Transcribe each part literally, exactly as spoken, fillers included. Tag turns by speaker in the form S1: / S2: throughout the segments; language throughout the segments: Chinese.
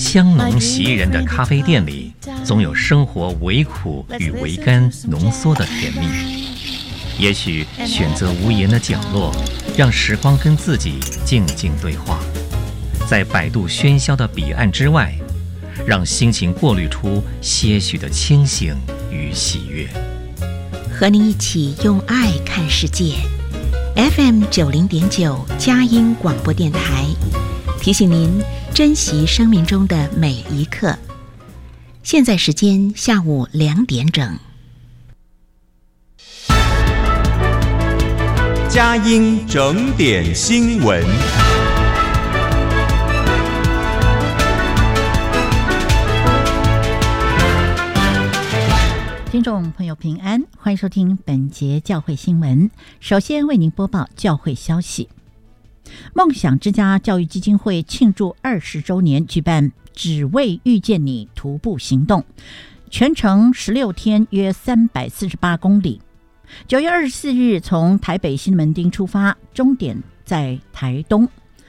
S1: 香浓袭人的咖啡店里，总有生活微苦与微甘浓缩的甜蜜。也许选择无言的角落，让时光跟自己静静对话，在百度喧嚣的彼岸之外，让心情过滤出些许的清醒与喜悦。
S2: 和你一起用爱看世界。 F M 九零点九佳音广播电台，提醒您珍惜生命中的每一刻。现在时间下午两点整。
S3: 佳音整点新闻。
S4: 听众朋友平安，欢迎收听本节教会新闻。首先为您播报教会消息。梦想之家教育基金会庆祝二十周年，举办只为遇见你徒步行动，全程十六天，约三百四十八公里。九月二十四日从台北西门町出发，终点在台东。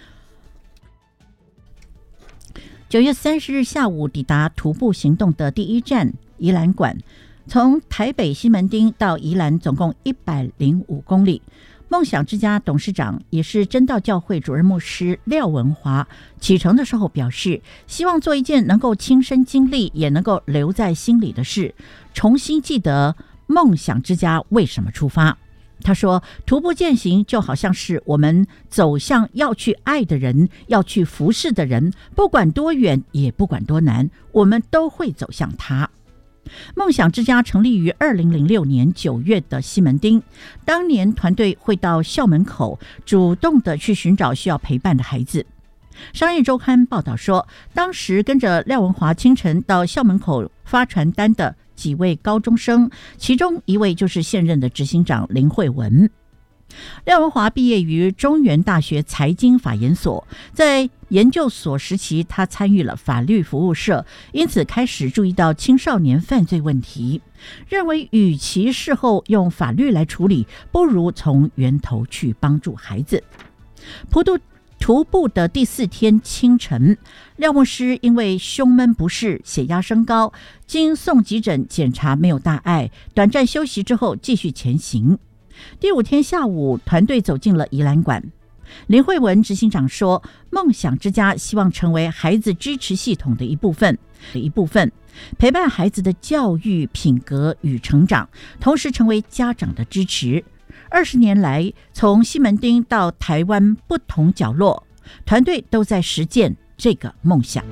S4: 九月三十日下午抵达徒步行动的第一站宜兰馆，从台北西门町到宜兰总共一百零五公里。梦想之家董事长也是真道教会主任牧师廖文华启程的时候表示，希望做一件能够亲身经历也能够留在心里的事，重新记得梦想之家为什么出发。他说，徒步践行就好像是我们走向要去爱的人，要去服侍的人，不管多远也不管多难，我们都会走向他。梦想之家成立于二零零六年九月的西门町，当年团队会到校门口主动的去寻找需要陪伴的孩子。商业周刊报道说，当时跟着廖文华清晨到校门口发传单的几位高中生，其中一位就是现任的执行长林慧文。廖文华毕业于中原大学财经法研所，在研究所时期他参与了法律服务社，因此开始注意到青少年犯罪问题，认为与其事后用法律来处理，不如从源头去帮助孩子。普渡徒步的第四天清晨，廖牧师因为胸闷不适，血压升高，经送急诊检查没有大碍，短暂休息之后继续前行。第五天下午，团队走进了宜兰馆。林慧文执行长说，梦想之家希望成为孩子支持系统的一部分一部分陪伴孩子的教育品格与成长，同时成为家长的支持。二十年来，从西门町到台湾不同角落，团队都在实践这个梦想。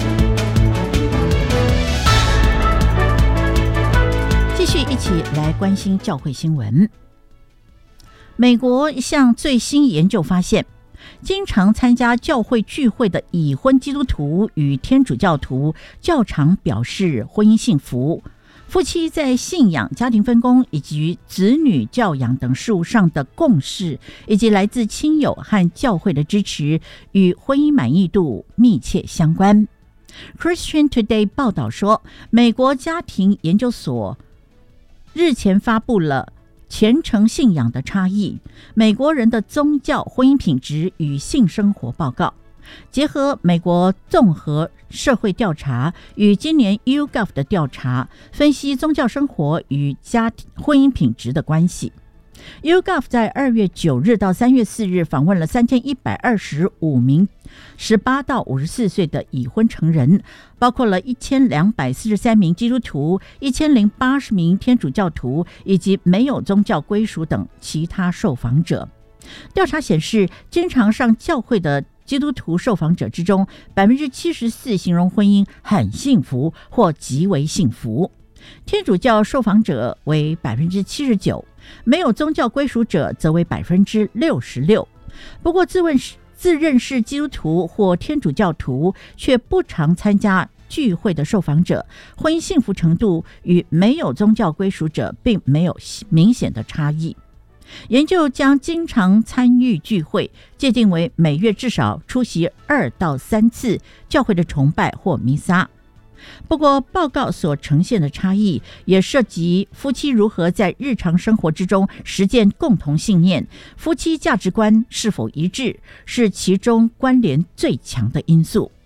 S4: 继续一起来关心教会新闻。美国一项最新研究发现，经常参加教会聚会的已婚基督徒与天主教徒较常表示婚姻幸福。夫妻在信仰、家庭分工以及子女教养等事务上的共识，以及来自亲友和教会的支持，与婚姻满意度密切相关。Christian Today 报道说，美国家庭研究所日前发布了虔诚信仰的差异，美国人的宗教婚姻品质与性生活报告，结合美国综合社会调查与今年 YouGov 的调查，分析宗教生活与家庭婚姻品质的关系。YouGov 在二月九日到三月四日访问了三千一百二十五名十八到五十四岁的已婚成人，包括了一千两百四十三名基督徒、一千零八十名天主教徒以及没有宗教归属等其他受访者。调查显示，经常上教会的基督徒受访者之中，百分之七十四形容婚姻很幸福或极为幸福。天主教受访者为百分之七十九，没有宗教归属者则为百分之六十六。不过自问自认是基督徒或天主教徒却不常参加聚会的受访者，婚姻幸福程度与没有宗教归属者并没有明显的差异。研究将经常参与聚会界定为每月至少出席二到三次教会的崇拜或弥撒。不过报告所呈现的差异也涉及夫妻如何在日常生活之中实践共同信念，夫妻价值观是否一致是其中关联最强的因素。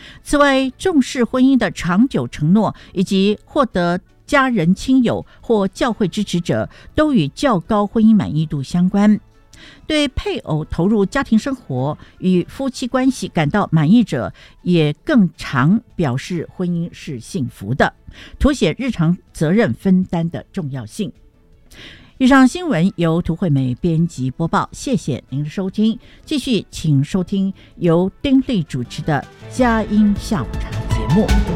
S4: 此外，重视婚姻的长久承诺以及获得家人亲友或教会支持者，都与较高婚姻满意度相关。对配偶投入家庭生活与夫妻关系感到满意者，也更常表示婚姻是幸福的，凸显日常责任分担的重要性。以上新闻由涂惠美编辑播报，谢谢您的收听。继续请收听由丁莉主持的佳音下午茶节目。